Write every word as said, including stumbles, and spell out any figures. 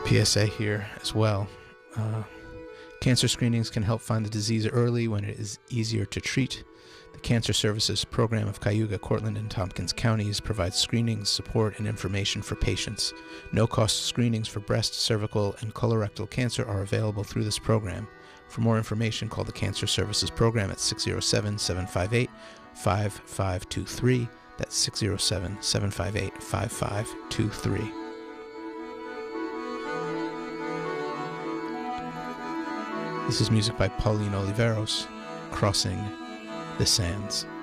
P S A here as well. Uh, cancer screenings can help find the disease early when it is easier to treat. The Cancer Services Program of Cayuga, Cortland, and Tompkins counties provides screenings, support, and information for patients. No-cost screenings for breast, cervical, and colorectal cancer are available through this program. For more information, call the Cancer Services Program at six oh seven, seven five eight, five five two three. That's six oh seven, seven five eight, five five two three. This is music by Pauline Oliveros, Crossing the Sands.